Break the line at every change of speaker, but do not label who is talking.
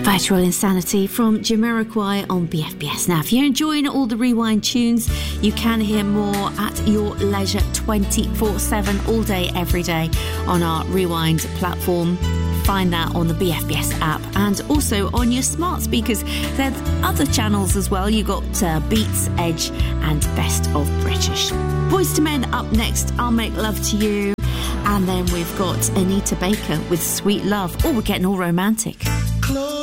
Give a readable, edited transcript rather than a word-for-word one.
Virtual Insanity from Jamiroquai on BFBS. Now, if you're enjoying all the Rewind tunes, you can hear more at your leisure 24/7, all day, every day on our Rewind platform. Find that on the BFBS app and also on your smart speakers. There's other channels as well. You've got Beats, Edge and Best of British. Boyz II Men up next. I'll Make Love to You. And then we've got Anita Baker with Sweet Love. Oh, we're getting all romantic.